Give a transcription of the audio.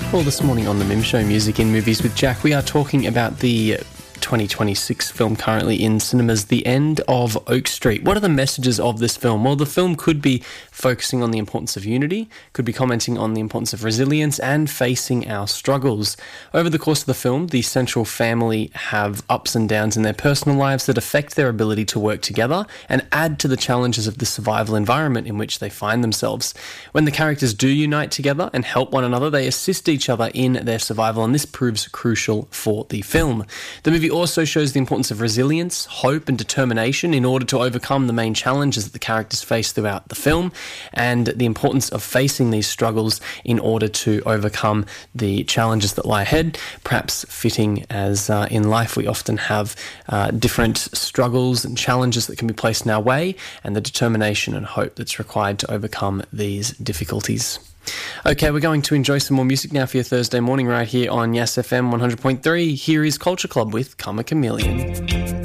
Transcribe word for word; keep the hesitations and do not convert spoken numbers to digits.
Well, this morning on the Mim Show, Music in Movies with Jack, we are talking about the twenty twenty-six film currently in cinemas, The End of Oak Street. What are the messages of this film? Well, the film could be focusing on the importance of unity, could be commenting on the importance of resilience and facing our struggles. Over the course of the film, the central family have ups and downs in their personal lives that affect their ability to work together and add to the challenges of the survival environment in which they find themselves. When the characters do unite together and help one another, they assist each other in their survival, and this proves crucial for the film. The movie also shows the importance of resilience, hope and determination in order to overcome the main challenges that the characters face throughout the film, and the importance of facing these struggles in order to overcome the challenges that lie ahead, perhaps fitting as uh, in life we often have uh, different struggles and challenges that can be placed in our way, and the determination and hope that's required to overcome these difficulties. Okay, we're going to enjoy some more music now for your Thursday morning right here on Yass F M one hundred point three. Here is Culture Club with Come a Chameleon.